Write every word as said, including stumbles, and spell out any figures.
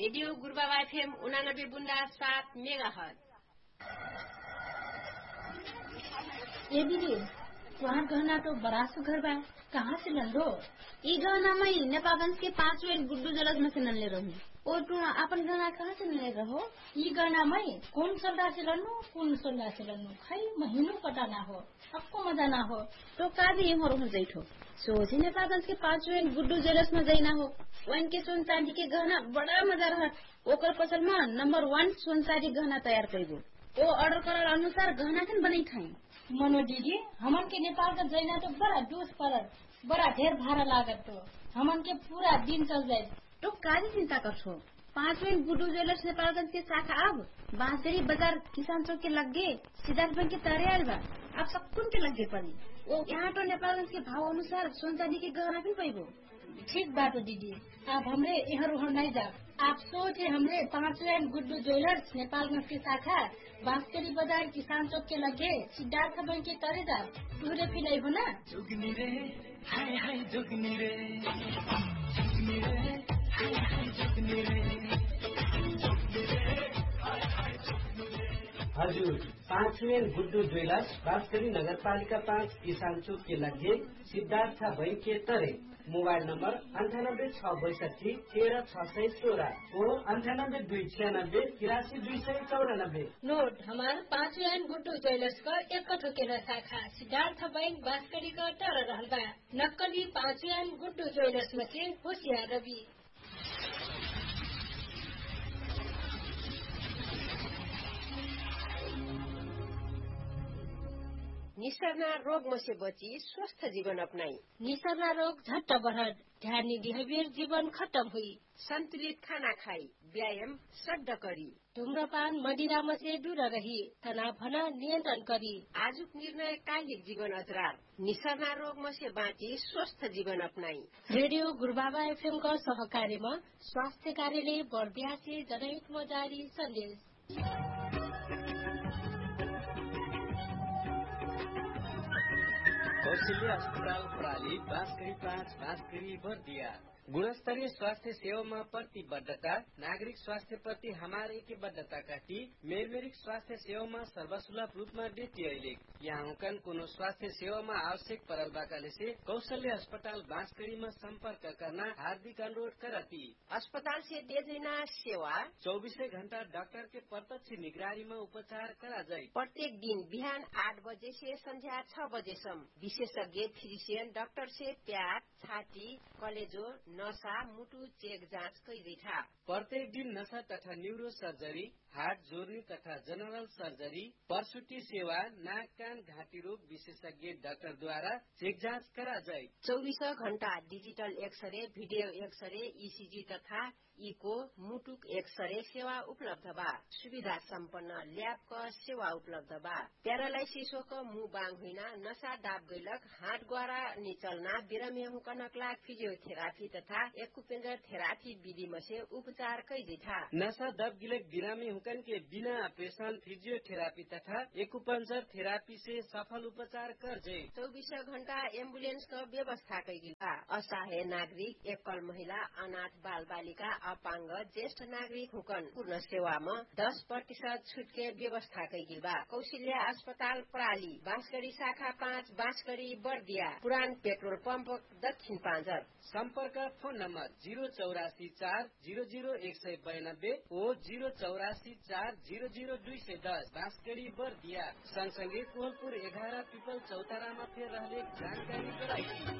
Radio Gurubaba FM उनानब्बे बुंदा सात megahertz. ये दीदी वहाँ गहना तो बड़ा सुघर बा, कहाँ से लन लो? ई गहना मैं नेपालगंज के पांच वेल गुड्डू जलद में से नन ले रहूं। और तू अपन गहना कहाँ से ले रहो? ई गहना मैं कौन सोल्डा से लनु कौन सोल्डा से लनु खाई महीनों पता ना हो, आपको मजा ना हो तो काजी यहाँ रह जैठो सोची नेपालगंज के पांच वेल गुड्डू जलद में जाइना हो। वन के सोन चांदी के गहना बड़ा मजा रहा। ओकर फसल में नंबर वन सोन चांदी गहना तैयार करेगो। वो ऑर्डर करल अनुसार गहना कन बनी खाई। मनो दीदी हमन के नेपाल का जैना तो बड़ा दूस पड़ल, बड़ा ढेर भाड़ा लागत तो हमन के पूरा दिन चल जाए। तो काजी चिंता करछो? पांच मिनट गुड्डू ज्वेलर्स नेपालगंज के शाखा अब बांसगढ़ी बाजार किसान चौक के लगे सिद्धार्थ बैंक के तरे आयल बा। अब सब कुन के लगे पड़ी वो यहाँ तो नेपालगंज के भाव अनुसार सोन चांदी के गहना भी पैबो। ठीक बात है दीदी, आप हमरे यहाँ रोहर नहीं जा। आप सोचे हमरे पांच लाइन गुड्डू ज्वेलर्स नेपालगंज की शाखा बांसगढ़ी बाजार किसान चौक के लगे सिद्धार्थ बैंक के तरे जा पूरे भी नहीं हो ना। जुगनी रे हाय हाय जुगनी रे जुगनी रे हाय हाय जुगनी रे जुगनी रे हाय हाय जुगनी रे। हजुर पांच लेन गुड्डू ज्वेलर्स बांसगढ़ी नगर पालिका पाँच किसान चौक के लगे सिद्धार्थ बैंक के तरे। मोबाइल नंबर अंठानब्बे छह बैसठी तेरह छह सौ सोलह और अंठानब्बे दुई छियानब्बे तिरासी दुई सौ चौरानब्बे। नोट हमारे पांच लाइन गुड्डू ज्वेलर्स का एक कठो के शाखा सिद्धार्थ बैंक बांसगढ़ी का टर रहल बा। नकली पांच लाइन गुड्डू ज्वेलर्स में से होशियार रवि। निसरना रोग में से बची स्वस्थ जीवन अपनाई। निसरना रोग झट्ट बढ़त, ध्यान बिहेवियर जीवन खत्म हुई। संतुलित खाना खाई, व्यायाम सड्ड करी, धूम्रपान मदिरा में से दूर रही, तनाव भना नियंत्रण करी। आजुक निर्णय कालिक जीवन अजरार। निसरना रोग में से बाँची स्वस्थ जीवन अपनाई। रेडियो गुरुबाबा एफएम का सहकार्य में स्वास्थ्य कार्यालय बर्दिया से जनहित में जारी संदेश। कौशल्य अस्पताल प्रणाली बांसगढ़ी पाँच बांसगढ़ी बर्दिया। गुणस्तरीय स्वास्थ्य सेवा में प्रतिबद्धता, नागरिक स्वास्थ्य प्रति हमारे प्रतिबद्धता काटी मेरमेरिक स्वास्थ्य सेवा में सर्वसुलभ रूप में देती है। यहाँ हुकन कोनो स्वास्थ्य सेवा में आवश्यक परल बाकाले से कौशल्य अस्पताल बांसगढ़ी में संपर्क करना हार्दिक अनुरोध करती। अस्पताल से दे देना सेवा चौबीसों घंटा डॉक्टर के प्रत्यक्ष निगरानी में उपचार करा जाये। प्रत्येक दिन बिहान आठ बजे से संध्या छह बजे सम विशेषज्ञ फिजिशियन डॉक्टर से प्याट, छाती, कलेजो, नशा, मुटु चेक जाँच कैदिठा। प्रत्येक दिन नशा तथा न्यूरो सर्जरी, हार्ट जोर्नी तथा जनरल सर्जरी, प्रसूति सेवा, नाक कान घाटी रोग विशेषज्ञ डॉक्टर द्वारा चेक जाँच करा जाए। चौबीसों घंटा digital x ray, video x-ray, ECG तथा इको, मुटुक एक्सरे सेवा उपलब्ध बा। सुविधा संपन्न लैब का सेवा उपलब्ध बा। पैरालाइसिस को मुंह बांग हुईना, नशा दाब गैलक, हाथ द्वारा निचलना, बिरमे हुकनक लाग फिजियोथेरापी तथा एक्युपेंजर थेरापी विधि में से उपचार कैदी था। नशा दब गिलक बिरामी हुकन के बिना ऑपरेशन फिजियोथेरापी तथा एक्युपेंजर थेरापी से सफल उपचार कर जाये। चौबीसों घंटा एम्बुलेंस का व्यवस्था कैदी बा। असहाय नागरिक, एकल महिला, अनाथ बाल बालिका, अपांग, ज्येष्ठ नागरिक हुकन पूर्ण सेवा में दस प्रतिशत छूट के व्यवस्था कैदी बा। कौशल्य अस्पताल प्रणाली बांसगढ़ी शाखा पाँच बांसगढ़ी बर्दिया, पुरान पेट्रोल पंप दक्षिण पांजर। संपर्क फोन नंबर जीरो चौरासी चार जीरो जीरो एक सौ बयानब्बे और जीरो चौरासी चार जीरो जीरो दुई सौ दस बांसगढ़ी बर्दिया। संगसंगे कोहलपुर ग्यारह पीपल चौतारा में फिर रहने जानकारी कराई।